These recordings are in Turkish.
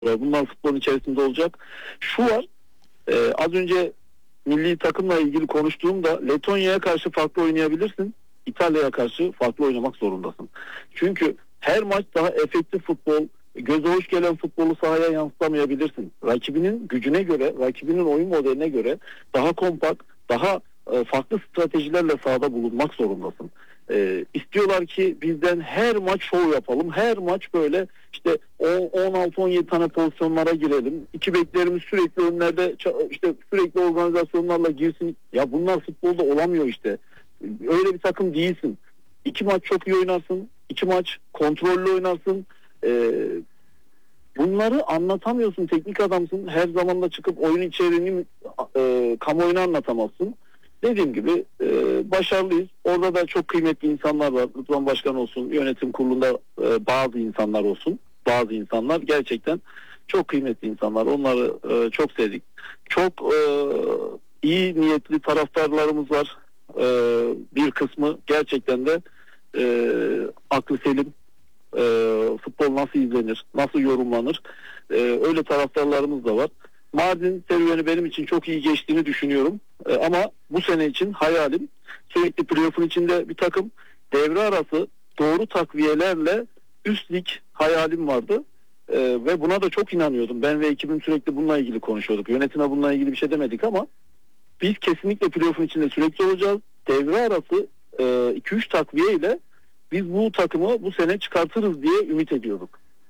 Bunlar futbolun içerisinde olacak. Şu var, az önce milli takımla ilgili konuştuğumda Letonya'ya karşı farklı oynayabilirsin. İtalya'ya karşı farklı oynamak zorundasın. Çünkü her maç daha efektif futbol, göze hoş gelen futbolu sahaya yansıtamayabilirsin. Rakibinin gücüne göre, rakibinin oyun modeline göre daha kompakt, daha farklı stratejilerle sahada bulunmak zorundasın. İstiyorlar ki bizden her maç şov yapalım. Her maç böyle işte 16-17 tane pozisyonlara girelim. İki beklerimiz sürekli önlerde işte sürekli organizasyonlarla girsin. Ya bunlar futbolda olamıyor işte. Öyle bir takım değilsin. İki maç çok iyi oynarsın. İki maç kontrollü oynarsın. Bunları anlatamıyorsun. Teknik adamsın. Her zaman da çıkıp oyun içeriğini kamuoyuna anlatamazsın. Dediğim gibi başarılıyız. Orada da çok kıymetli insanlar var. Rıdvan Başkan olsun, yönetim kurulunda bazı insanlar olsun. Bazı insanlar gerçekten çok kıymetli insanlar. Onları çok sevdik. Çok iyi niyetli taraftarlarımız var. Bir kısmı gerçekten de aklı selim, futbol nasıl izlenir, nasıl yorumlanır, öyle taraftarlarımız da var. Mardin serüveni benim için çok iyi geçtiğini düşünüyorum. Ama bu sene için hayalim sürekli playoff'un içinde bir takım, devre arası doğru takviyelerle üst lig hayalim vardı. Ve buna da çok inanıyordum. Ben ve ekibim sürekli bununla ilgili konuşuyorduk. Yönetime bununla ilgili bir şey demedik ama biz kesinlikle playoff'un içinde sürekli olacağız. Devre arası 2-3 takviye ile biz bu takımı bu sene çıkartırız diye ümit ediyorduk.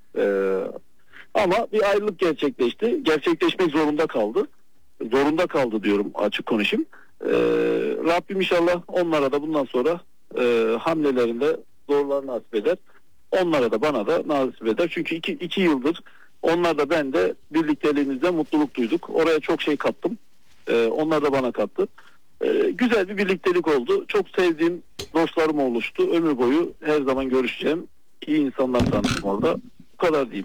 Ama bir ayrılık gerçekleşti. Gerçekleşmek zorunda kaldı. Zorunda kaldı diyorum, açık konuşayım. Rabbim inşallah onlara da bundan sonra hamlelerinde doğrular nasip eder. Onlara da bana da nasip eder. Çünkü iki yıldır onlar da ben de birlikteliğimizde mutluluk duyduk. Oraya çok şey kattım. Onlar da bana kattı. Güzel bir birliktelik oldu. Çok sevdiğim dostlarım oluştu. Ömür boyu her zaman görüşeceğim iyi insanlar tanıdım orada. Bu kadar diyeyim.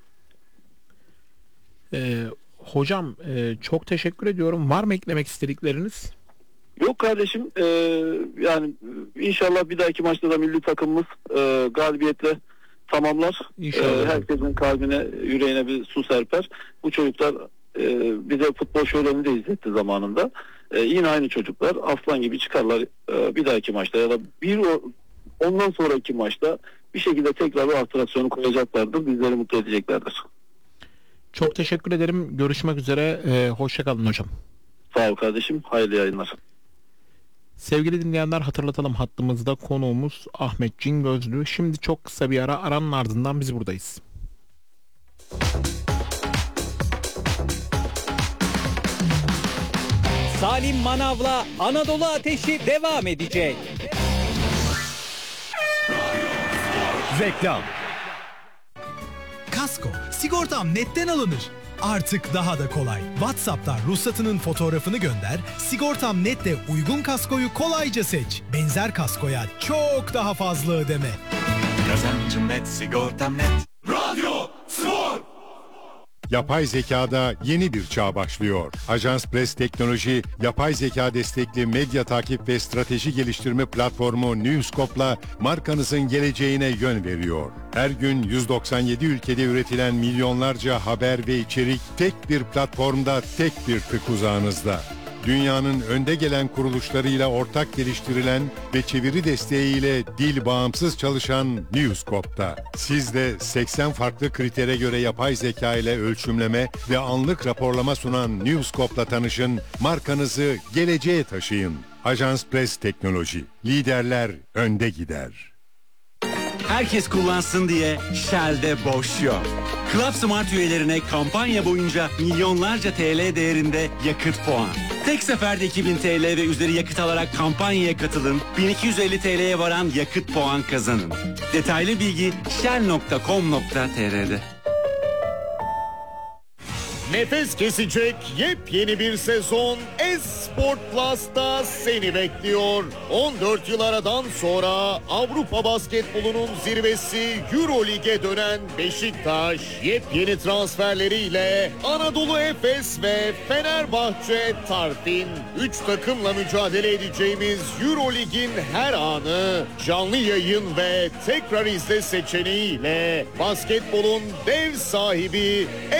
Hocam çok teşekkür ediyorum. Var mı eklemek istedikleriniz? Yok kardeşim, yani inşallah bir dahaki maçta da milli takımımız galibiyetle tamamlar. Herkesin kalbine, yüreğine bir su serper. Bu çocuklar bize futbol şöleni de izletti zamanında. Yine aynı çocuklar aslan gibi çıkarlar bir dahaki maçta ya da ondan sonraki maçta bir şekilde tekrar o atraksiyonu koyacaklardır. Bizleri mutlu edeceklerdir. Çok teşekkür ederim. Görüşmek üzere. Hoşça kalın hocam. Sağ ol kardeşim. Hayırlı yayınlar. Sevgili dinleyenler, hatırlatalım, hattımızda konuğumuz Ahmet Cingözlü. Şimdi çok kısa bir aranın ardından biz buradayız. Salim Manav'la Anadolu Ateşi devam edecek. Reklam. Kasko, sigortam netten alınır. Artık daha da kolay. WhatsApp'tan ruhsatının fotoğrafını gönder, sigortam nette uygun kaskoyu kolayca seç. Benzer kaskoya çok daha fazla ödeme. Kazancım net, sigortam net. Radyo Spor. Yapay zekada yeni bir çağ başlıyor. Ajans Press Teknoloji, yapay zeka destekli medya takip ve strateji geliştirme platformu Newscope'la markanızın geleceğine yön veriyor. Her gün 197 ülkede üretilen milyonlarca haber ve içerik tek bir platformda, tek bir tık uzağınızda. Dünyanın önde gelen kuruluşlarıyla ortak geliştirilen ve çeviri desteğiyle dil bağımsız çalışan Newscope'da. Siz de 80 farklı kritere göre yapay zeka ile ölçümleme ve anlık raporlama sunan Newscope'la tanışın, markanızı geleceğe taşıyın. Ajans Press Teknoloji, liderler önde gider. Herkes kullansın diye Shell'de boş yok. Club Smart üyelerine kampanya boyunca milyonlarca TL değerinde yakıt puan. Tek seferde 2000 TL ve üzeri yakıt alarak kampanyaya katılın. 1250 TL'ye varan yakıt puan kazanın. Detaylı bilgi shell.com.tr'de. Nefes kesecek yepyeni bir sezon Esport Plus'ta seni bekliyor. 14 yıl aradan sonra Avrupa basketbolunun zirvesi Eurolig'e dönen Beşiktaş yepyeni transferleriyle Anadolu Efes ve Fenerbahçe Tarfin 3 takımla mücadele edeceğimiz Eurolig'in her anı canlı yayın ve tekrar izle seçeneğiyle basketbolun dev sahibi